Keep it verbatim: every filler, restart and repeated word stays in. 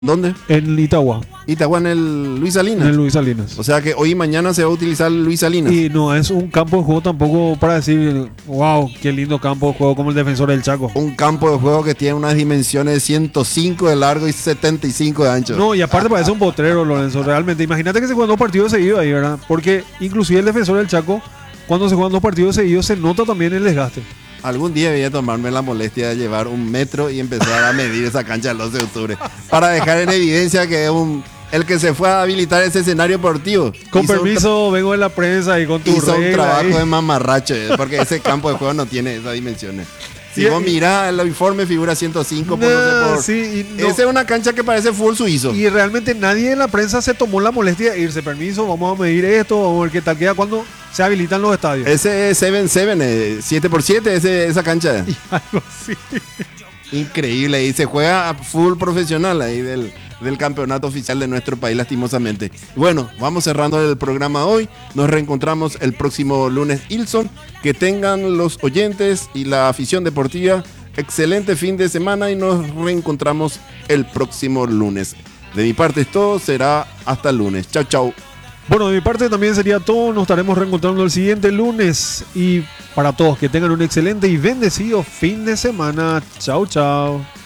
¿Dónde? En Itagua, Itagua, en el Luis en Salinas. el Luis Salinas. O sea que hoy y mañana se va a utilizar el Luis Salinas. Y no es un campo de juego tampoco para decir, wow, qué lindo campo de juego como el Defensor del Chaco. Un campo de juego que tiene unas dimensiones de ciento cinco de largo y setenta y cinco de ancho. No, y aparte parece un potrero, Lorenzo, realmente. Imagínate que se juegan dos partidos seguidos ahí, ¿verdad? Porque inclusive el Defensor del Chaco, cuando se juegan dos partidos seguidos, se nota también el desgaste. Algún día voy a tomarme la molestia de llevar un metro y empezar a medir esa cancha el doce de octubre. Para dejar en evidencia que es un, el que se fue a habilitar ese escenario deportivo. Con hizo permiso, un vengo de la prensa y con tu Hizo un regla trabajo ahí. de mamarracho, eh, porque ese campo de juego no tiene esas dimensiones. Si Y- vos mirás el informe figura ciento cinco por, no sé, Nah, por- sí, y no- Esa es una cancha que parece full suizo. Y realmente nadie en la prensa se tomó la molestia de irse. Permiso, vamos a medir esto, vamos a ver qué tal queda cuando se habilitan los estadios. Ese siete siete, eh, siete por siete, ese, esa cancha. Y algo así. Increíble, y se juega a full profesional ahí del, del campeonato oficial de nuestro país, lastimosamente. Bueno, vamos cerrando el programa hoy. Nos reencontramos el próximo lunes, Ilson. Que tengan los oyentes y la afición deportiva excelente fin de semana y nos reencontramos el próximo lunes. De mi parte es todo, será hasta el lunes. Chau, chau. Bueno, de mi parte también sería todo. Nos estaremos reencontrando el siguiente lunes. Y para todos, que tengan un excelente y bendecido fin de semana. Chao, chao.